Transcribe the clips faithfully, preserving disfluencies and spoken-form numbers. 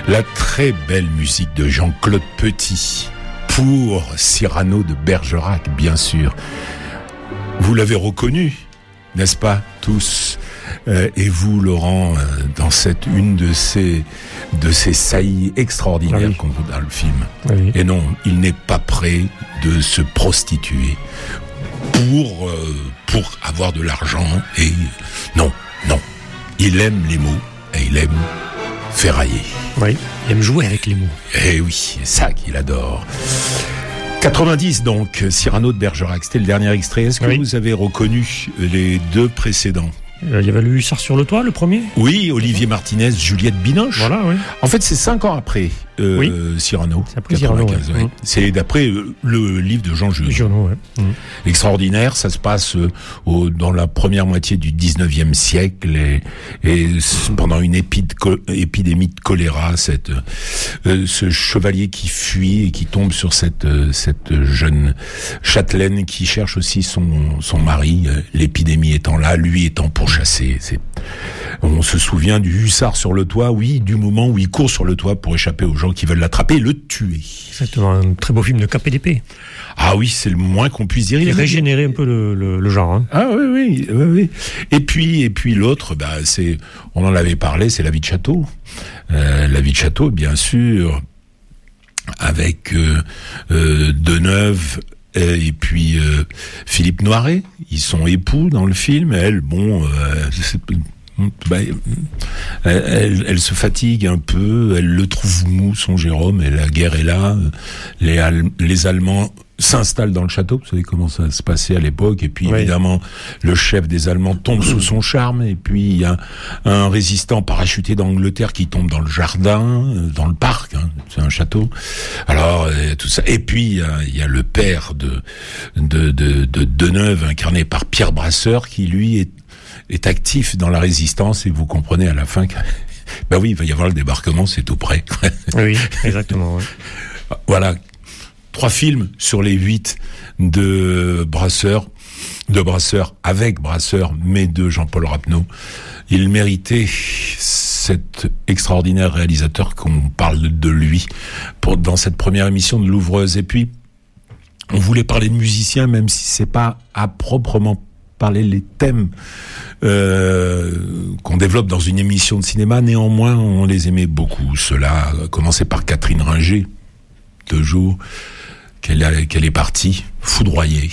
La très belle musique de Jean-Claude Petit pour Cyrano de Bergerac, bien sûr. Vous l'avez reconnu, n'est-ce pas, tous euh, et vous, Laurent, euh, dans cette une de ces de ces saillies extraordinaires ah oui. qu'on voit dans le film. Ah oui. Et non, il n'est pas prêt de se prostituer pour euh, pour avoir de l'argent. Et non, non, il aime les mots et il aime ferrailler. Oui, il aime jouer avec les mots. Eh oui, c'est ça qu'il adore. quatre-vingt-dix donc, Cyrano de Bergerac, c'était le dernier extrait. Est-ce que oui. vous avez reconnu les deux précédents ? Il y avait le Hussard sur le toit, le premier ? Oui, Olivier Martinez, Juliette Binoche. Voilà, oui. En fait, c'est cinq ans après euh, oui. Cyrano. C'est après Cyrano, ouais. ouais. Mmh. C'est d'après euh, le livre de Jean Giono. Giono, ouais. Mmh. Extraordinaire, ça se passe euh, au, dans la première moitié du dix-neuvième siècle et, et pendant une épide, épidémie de choléra, cette, euh, ce chevalier qui fuit et qui tombe sur cette, euh, cette jeune châtelaine qui cherche aussi son, son mari, euh, l'épidémie étant là, lui étant pourchassé. C'est... On se souvient du Hussard sur le toit, oui, du moment où il court sur le toit pour échapper aux gens qui veulent l'attraper et le tuer. Exactement, un très beau film de Cap et d'épée. Ah oui, c'est le moins qu'on puisse dire. Il a régénéré un peu le, le, le genre. Hein. Ah oui, oui, oui, oui. Et puis, et puis l'autre, bah, c'est, on en avait parlé, c'est La vie de château. Euh, La vie de château, bien sûr, avec euh, euh, Deneuve. Et puis euh, Philippe Noiret, ils sont époux dans le film. Elle, bon, euh, c'est, bah, elle, elle, elle se fatigue un peu, elle le trouve mou, son Jérôme, et la guerre est là. Les, les Allemands s'installent dans le château, vous savez comment ça se passait à l'époque, et puis oui. évidemment le chef des Allemands tombe sous son charme, et puis il y a un résistant parachuté d'Angleterre qui tombe dans le jardin, dans le parc, hein, c'est un château. Alors tout ça, et puis il y a, il y a le père de de de de Deneuve incarné par Pierre Brasseur qui lui est est actif dans la résistance, et vous comprenez à la fin que ben oui, il va y avoir le débarquement, c'est tout près. Oui, exactement. Oui. Voilà. Trois films sur les huit de Brasseur, de Brasseur avec Brasseur, mais de Jean-Paul Rapneau. Il méritait cet extraordinaire réalisateur qu'on parle de lui pour, dans cette première émission de l'Ouvreuse. Et puis, on voulait parler de musiciens, même si c'est pas à proprement parler les thèmes euh, qu'on développe dans une émission de cinéma. Néanmoins, on les aimait beaucoup. Ceux-là, à commencer par Catherine Ringer, deux jours. Qu'elle, a, qu'elle est partie, foudroyée,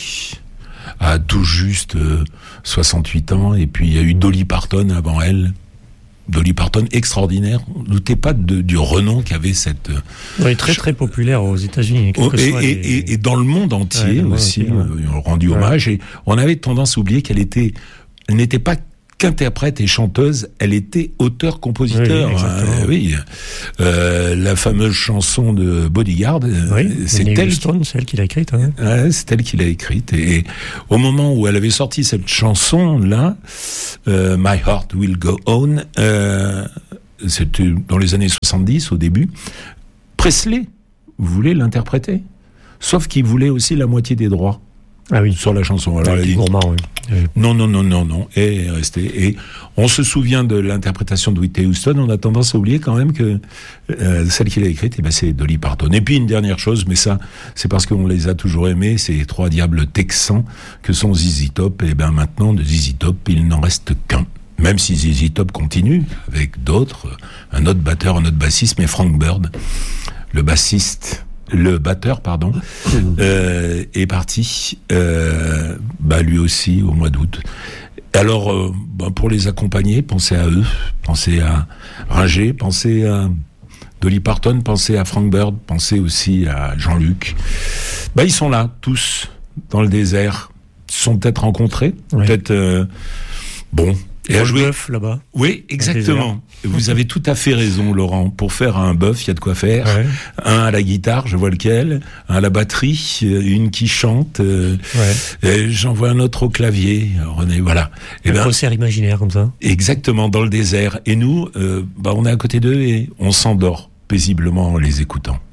à tout juste euh, soixante-huit ans, et puis il y a eu Dolly Parton avant elle. Dolly Parton, extraordinaire. Doutez pas de, du renom qu'avait cette... Oui, très très populaire aux États-Unis. Oh, et, et, les... et, et dans le monde entier ouais, aussi, entier, ouais. euh, rendu hommage. Ouais. Et on avait tendance à oublier qu'elle était, elle n'était pas qu'interprète et chanteuse, elle était auteur-compositeur. Oui, hein, oui. Euh, la fameuse chanson de Bodyguard, oui, c'est elle, Stone, c'est elle qui l'a écrite. Hein. Ouais, c'est elle qui l'a écrite. Et, et au moment où elle avait sorti cette chanson-là, euh, My Heart Will Go On, euh, c'était dans les années soixante-dix, au début, Presley voulait l'interpréter. Sauf qu'il voulait aussi la moitié des droits. Ah oui. Sur la chanson. Alors, elle dit, gourmand, oui. Oui. Non, non, non, non, non. Et resté. Et on se souvient de l'interprétation de Whitney Houston. On a tendance à oublier quand même que euh, celle qu'il a écrite, eh ben, c'est Dolly Parton. Et puis une dernière chose, mais ça, c'est parce qu'on les a toujours aimés, ces trois diables texans que sont Z Z Top. Et ben maintenant, de Z Z Top, il n'en reste qu'un. Même si Z Z Top continue avec d'autres, un autre batteur, un autre bassiste, mais Frank Bird, le bassiste. Le batteur, pardon, euh, est parti, euh, bah lui aussi au mois d'août. Alors, euh, bah pour les accompagner, pensez à eux, pensez à Ringer, pensez à Dolly Parton, pensez à Frank Bird, pensez aussi à Jean-Luc. Bah ils sont là, tous, dans le désert. Ils se sont peut-être rencontrés, oui. peut-être, euh, bon. Et à jouer bœuf là-bas. Oui, exactement. Vous avez tout à fait raison, Laurent. Pour faire un bœuf, il y a de quoi faire. Ouais. Un à la guitare, je vois lequel. Un à la batterie, une qui chante. Euh, ouais. Et j'en vois un autre au clavier. René, voilà. Et un ben, concert imaginaire comme ça. Exactement, dans le désert. Et nous, euh, bah, on est à côté d'eux et on s'endort paisiblement en les écoutant.